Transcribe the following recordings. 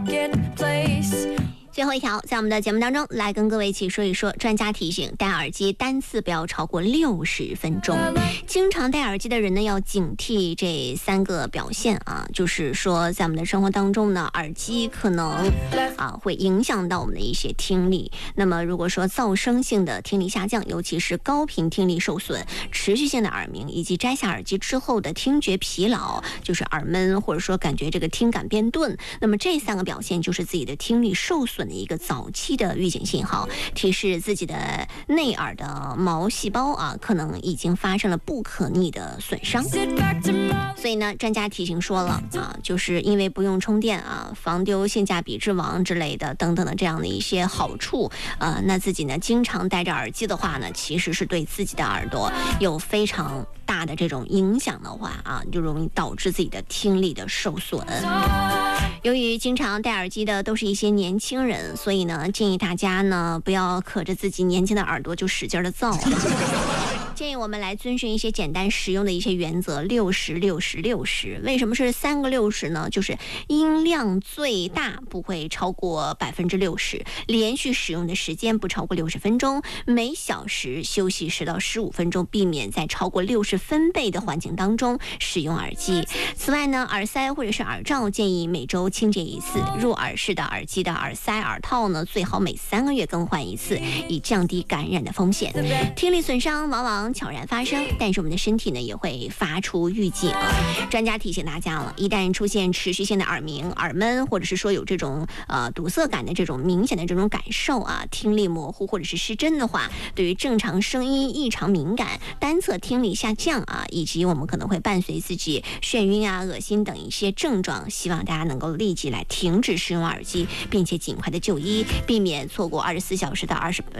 最后一条，在我们的节目当中来跟各位一起说一说，专家提醒戴耳机单次不要超过60分钟。经常戴耳机的人呢，要警惕这3个表现啊，就是说在我们的生活当中呢，耳机可能会影响到我们的一些听力。那么如果说噪声性的听力下降，尤其是高频听力受损、持续性的耳鸣，以及摘下耳机之后的听觉疲劳，就是耳闷，或者说感觉这个听感变钝，那么这3个表现就是自己的听力受损的一个早期的预警信号，提示自己的内耳的毛细胞可能已经发生了不可逆的损伤。所以呢，专家提醒说了就是因为不用充电防丢性价比之王之类的等等的这样的一些好处那自己呢经常戴着耳机的话呢，其实是对自己的耳朵有非常大的这种影响的话就容易导致自己的听力的受损。由于经常戴耳机的都是一些年轻人，所以呢，建议大家呢不要可着自己年轻的耳朵就使劲的造。建议我们来遵循一些简单实用的一些原则，60-60-60。为什么是3个60呢？就是音量最大不会超过60%，连续使用的时间不超过60分钟，每小时休息10到15分钟，避免在超过60分贝的环境当中使用耳机。此外呢，耳塞或者是耳罩建议每周清洁一次，入耳式的耳机的耳塞、耳套呢，最好每3个月更换一次，以降低感染的风险。听力损伤往往悄然发生，但是我们的身体呢也会发出预警。专家提醒大家了，一旦出现持续性的耳鸣、耳闷，或者是说有这种堵塞感的这种明显的这种感受听力模糊或者是失真的话，对于正常声音异常敏感、单侧听力下降以及我们可能会伴随自己眩晕恶心等一些症状，希望大家能够立即来停止使用耳机，并且尽快的就医，避免错过24小时到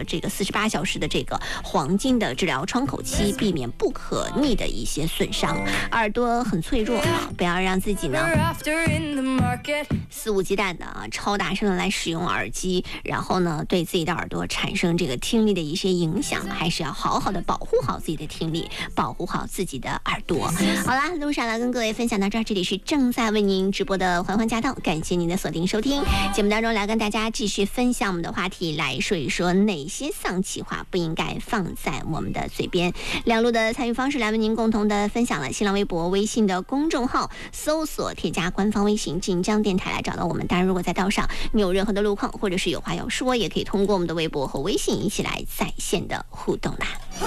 48小时的这个黄金的治疗窗口期，避免不可逆的一些损伤。耳朵很脆弱不要让自己呢肆无忌惮的超大声的来使用耳机，然后呢对自己的耳朵产生这个听力的一些影响，还是要好好的保护好自己的听力，保护好自己的耳朵。好啦，路上来跟各位分享到这儿，这里是正在为您直播的环环驾到，感谢您的锁定收听。节目当中来跟大家继续分享我们的话题，来说一说哪些丧气话不应该放在我们的嘴边。两路的参与方式来为您共同的分享了新浪微博、微信的公众号，搜索添加官方微信晋江电台来找到我们。当然如果在道上你有任何的路况或者是有话要说，也可以通过我们的微博和微信一起来在线的互动啦。